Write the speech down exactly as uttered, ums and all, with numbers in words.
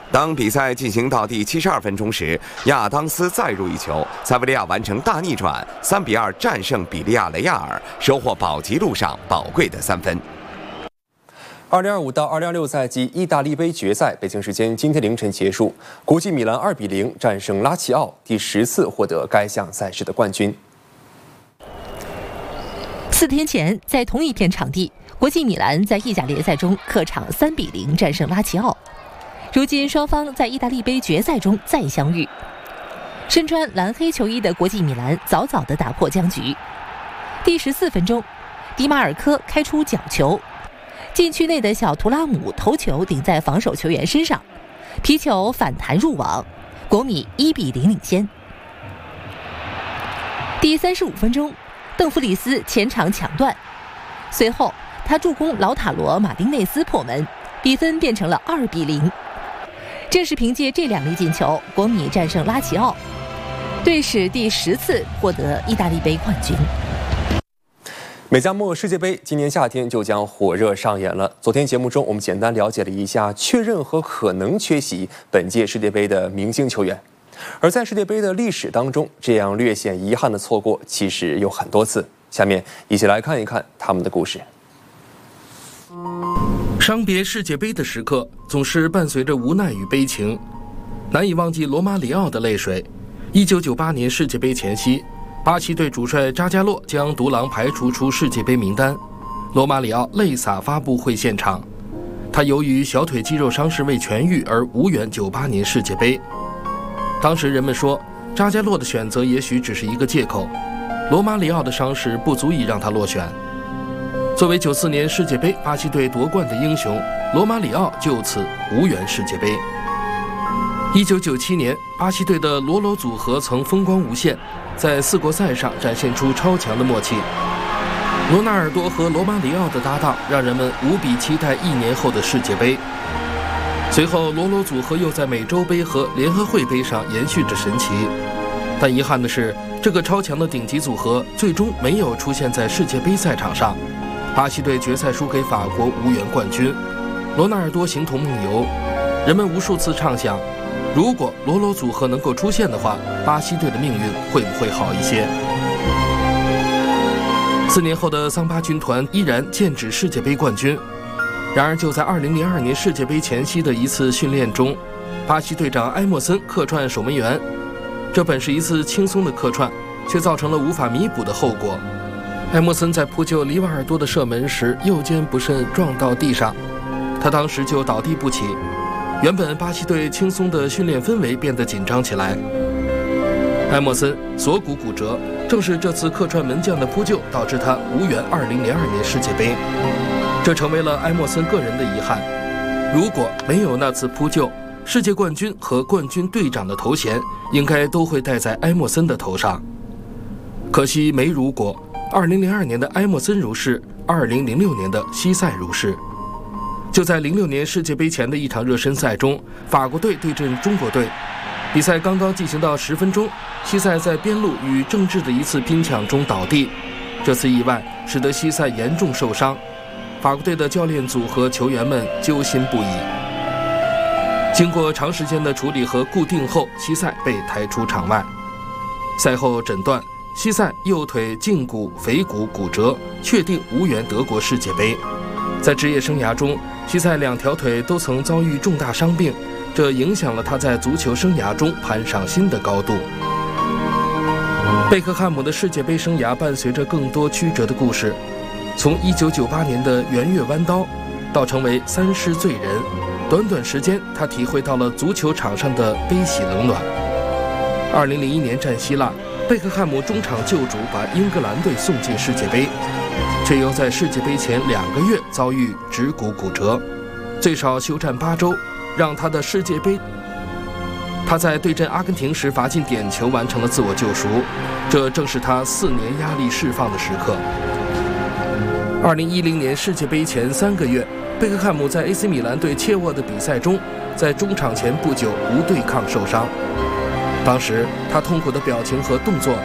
当比赛进行到第七十二分钟时，亚当斯再入一球，塞维利亚完成大逆转，三比二战胜比利亚雷亚尔，收获保级路上宝贵的三分。 二零二五到二零二六赛季意大利杯决赛，北京时间今天凌晨结束，国际米兰二比零战胜拉齐奥，第十次获得该项赛事的冠军。 四天前，在同一片场地，国际米兰在意甲联赛中客场三比零战胜拉齐奥。如今双方在意大利杯决赛中再相遇，身穿蓝黑球衣的国际米兰早早地打破僵局。第十四分钟，迪马尔科开出角球，禁区内的小图拉姆头球顶在防守球员身上，皮球反弹入网，国米一比零领先。第三十五分钟，邓弗里斯前场抢断，随后他助攻劳塔罗马丁内斯破门，比分变成了二比零。正是凭借这两粒进球，国米战胜拉齐奥，队史第十次获得意大利杯冠军。 美加墨世界杯今年夏天就将火热上演了。昨天节目中，我们简单了解了一下确认和可能缺席本届世界杯的明星球员。而在世界杯的历史当中，这样略显遗憾的错过其实有很多次。下面一起来看一看他们的故事。 伤别世界杯的时刻，总是伴随着无奈与悲情，难以忘记罗马里奥的泪水。一九九八年世界杯前夕，巴西队主帅扎加洛将独狼排除出世界杯名单，罗马里奥泪洒发布会现场。他由于小腿肌肉伤势未痊愈而无缘九八年世界杯。当时人们说，扎加洛的选择也许只是一个借口，罗马里奥的伤势不足以让他落选。作为九四年世界杯巴西队夺冠的英雄，罗马里奥就此无缘世界杯。一九九七年，巴西队的罗罗组合曾风光无限，在四国赛上展现出超强的默契。罗纳尔多和罗马里奥的搭档让人们无比期待一年后的世界杯。随后，罗罗组合又在美洲杯和联合会杯上延续着神奇，但遗憾的是，这个超强的顶级组合最终没有出现在世界杯赛场上。巴西队决赛输给法国，无缘冠军。罗纳尔多形同梦游，人们无数次畅想，如果罗罗组合能够出现的话，巴西队的命运会不会好一些？四年后的桑巴军团依然剑指世界杯冠军。然而，就在二零零二年世界杯前夕的一次训练中，巴西队长埃莫森客串守门员，这本是一次轻松的客串，却造成了无法弥补的后果。埃莫森在扑救里瓦尔多的射门时，右肩不慎撞到地上，他当时就倒地不起。原本巴西队轻松的训练氛围变得紧张起来。埃莫森锁骨骨折，正是这次客串门将的扑救导致他无缘二零零二年世界杯，这成为了埃莫森个人的遗憾。如果没有那次扑救，世界冠军和冠军队长的头衔应该都会戴在埃莫森的头上。可惜没如果，二零零二年的埃莫森如是，二零零六年的西塞如是。就在零六年世界杯前的一场热身赛中，法国队对阵中国队，比赛刚刚进行到十分钟，西塞在边路与郑智的一次拼抢中倒地，这次意外使得西塞严重受伤，法国队的教练组和球员们揪心不已。经过长时间的处理和固定后，西塞被抬出场外。赛后诊断，西塞右腿胫骨腓骨骨折，确定无缘德国世界杯。在职业生涯中，西塞两条腿都曾遭遇重大伤病，这影响了他在足球生涯中攀上新的高度。贝克汉姆的世界杯生涯伴随着更多曲折的故事，从一九九八年的圆月弯刀到成为三狮罪人，短短时间他体会到了足球场上的悲喜冷暖。二零零一年战希腊，贝克汉姆中场救主把英格兰队送进世界杯，却又在世界杯前两个月遭遇指骨骨折，最少休战八周，让他的世界杯他在对阵阿根廷时罚进点球，完成了自我救赎，这正是他四年压力释放的时刻。二零一零年世界杯前三个月，贝克汉姆在 A C 米兰对切沃的比赛中，在中场前不久无对抗受伤，当时他痛苦的表情和动作